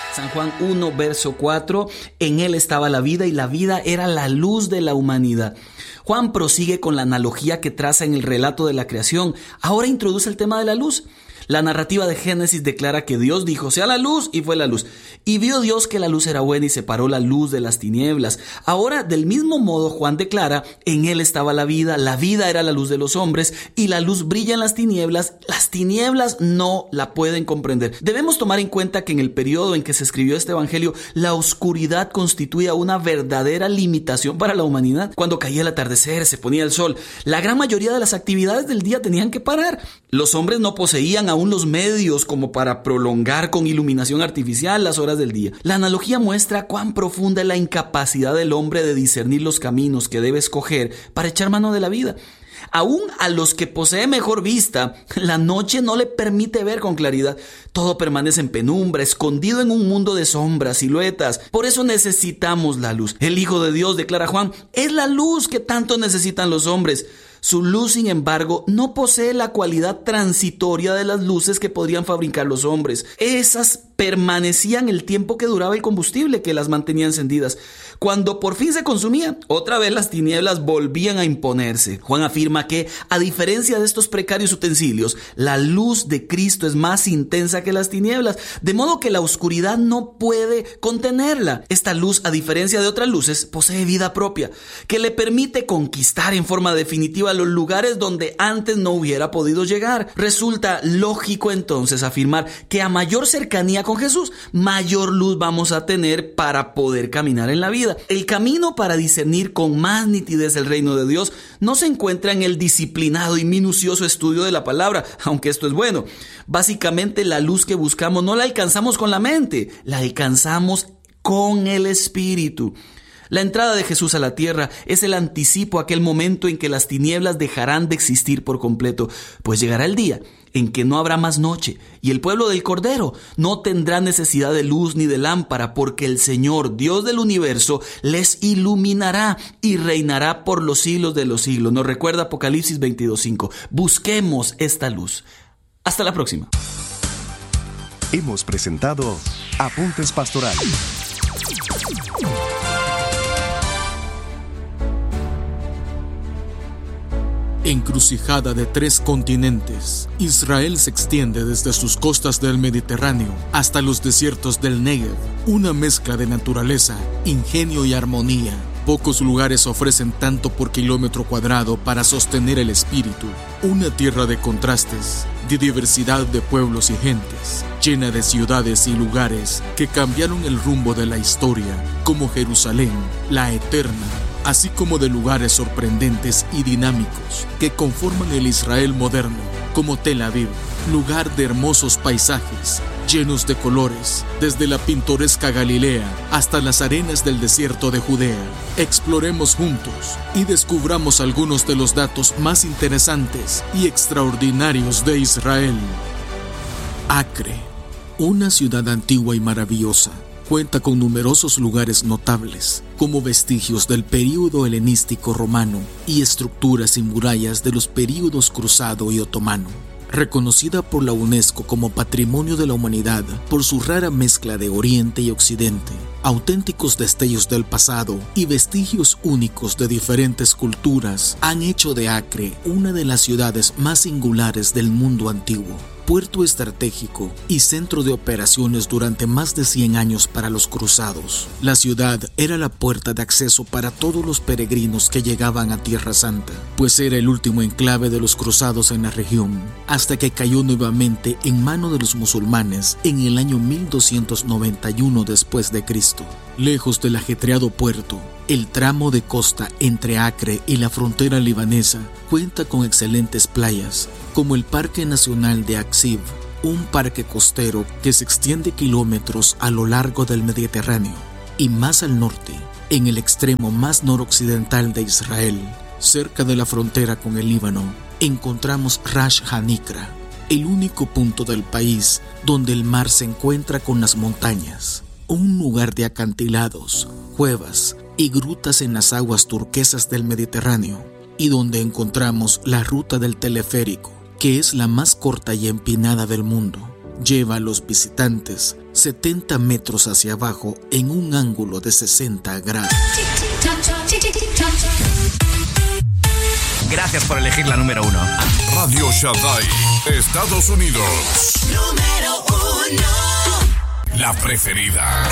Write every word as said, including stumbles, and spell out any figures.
San Juan uno, verso cuatro, en él estaba la vida y la vida era la luz de la humanidad. Juan prosigue con la analogía que traza en el relato de la creación. Ahora introduce el tema de la luz. La narrativa de Génesis declara que Dios dijo, sea la luz, y fue la luz. Y vio Dios que la luz era buena y separó la luz de las tinieblas. Ahora, del mismo modo, Juan declara, en él estaba la vida, la vida era la luz de los hombres, y la luz brilla en las tinieblas, las tinieblas no la pueden comprender. Debemos tomar en cuenta que en el periodo en que se escribió este evangelio, la oscuridad constituía una verdadera limitación para la humanidad. Cuando caía el atardecer, se ponía el sol, la gran mayoría de las actividades del día tenían que parar. Los hombres no poseían aún los medios como para prolongar con iluminación artificial las horas del día. La analogía muestra cuán profunda es la incapacidad del hombre de discernir los caminos que debe escoger para echar mano de la vida. Aún a los que poseen mejor vista, la noche no le permite ver con claridad. Todo permanece en penumbra, escondido en un mundo de sombras, siluetas. Por eso necesitamos la luz. El Hijo de Dios, declara Juan, es la luz que tanto necesitan los hombres. Su luz, sin embargo, no posee la cualidad transitoria de las luces que podrían fabricar los hombres. Esas permanecían el tiempo que duraba el combustible que las mantenía encendidas. Cuando por fin se consumía, otra vez las tinieblas volvían a imponerse. Juan afirma que, a diferencia de estos precarios utensilios, la luz de Cristo es más intensa que las tinieblas, de modo que la oscuridad no puede contenerla. Esta luz, a diferencia de otras luces, posee vida propia, que le permite conquistar en forma definitiva los lugares donde antes no hubiera podido llegar. Resulta lógico entonces afirmar que a mayor cercanía con Jesús, mayor luz vamos a tener para poder caminar en la vida. El camino para discernir con más nitidez el reino de Dios no se encuentra en el disciplinado y minucioso estudio de la palabra, aunque esto es bueno. Básicamente, la luz que buscamos no la alcanzamos con la mente, la alcanzamos con el Espíritu. La entrada de Jesús a la tierra es el anticipo a aquel momento en que las tinieblas dejarán de existir por completo, pues llegará el día en que no habrá más noche y el pueblo del Cordero no tendrá necesidad de luz ni de lámpara, porque el Señor, Dios del universo, les iluminará y reinará por los siglos de los siglos. Nos recuerda Apocalipsis veintidós cinco. Busquemos esta luz. Hasta la próxima. Hemos presentado Apuntes Pastorales. Encrucijada de tres continentes, Israel se extiende desde sus costas del Mediterráneo hasta los desiertos del Negev, una mezcla de naturaleza, ingenio y armonía. Pocos lugares ofrecen tanto por kilómetro cuadrado para sostener el espíritu. Una tierra de contrastes, de diversidad de pueblos y gentes, llena de ciudades y lugares que cambiaron el rumbo de la historia, como Jerusalén, la eterna, así como de lugares sorprendentes y dinámicos que conforman el Israel moderno, como Tel Aviv, lugar de hermosos paisajes, llenos de colores, desde la pintoresca Galilea hasta las arenas del desierto de Judea. Exploremos juntos y descubramos algunos de los datos más interesantes y extraordinarios de Israel. Acre, una ciudad antigua y maravillosa, cuenta con numerosos lugares notables, como vestigios del período helenístico romano y estructuras y murallas de los períodos cruzado y otomano. Reconocida por la UNESCO como Patrimonio de la Humanidad por su rara mezcla de Oriente y Occidente, auténticos destellos del pasado y vestigios únicos de diferentes culturas han hecho de Acre una de las ciudades más singulares del mundo antiguo. Puerto estratégico y centro de operaciones durante más de cien años para los cruzados. La ciudad era la puerta de acceso para todos los peregrinos que llegaban a Tierra Santa, pues era el último enclave de los cruzados en la región, hasta que cayó nuevamente en mano de los musulmanes en el año mil doscientos noventa y uno después de Cristo. Lejos del ajetreado puerto, el tramo de costa entre Acre y la frontera libanesa cuenta con excelentes playas, como el Parque Nacional de Aksib, un parque costero que se extiende kilómetros a lo largo del Mediterráneo. Y más al norte, en el extremo más noroccidental de Israel, cerca de la frontera con el Líbano, encontramos Rash Hanikra, el único punto del país donde el mar se encuentra con las montañas. Un lugar de acantilados, cuevas y grutas en las aguas turquesas del Mediterráneo, y donde encontramos la ruta del teleférico, que es la más corta y empinada del mundo. Lleva a los visitantes setenta metros hacia abajo en un ángulo de sesenta grados. Gracias por elegir la número uno. Radio Shaddai, Estados Unidos. Número uno. La preferida.